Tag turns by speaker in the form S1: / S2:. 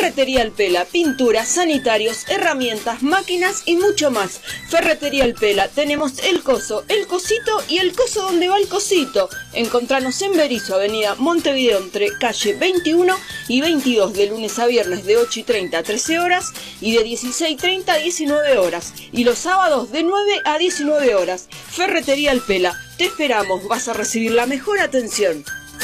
S1: Ferretería El Pela, pinturas, sanitarios, herramientas, máquinas y mucho más. Ferretería El Pela, tenemos el coso, el cosito y el coso donde va el cosito. Encontranos en Berisso, avenida Montevideo, entre calle 21 y 22, de lunes a viernes de 8:30 a 13 horas y de 16:30 a 19 horas. Y los sábados de 9 a 19 horas. Ferretería El Pela, te esperamos, vas a recibir la mejor atención.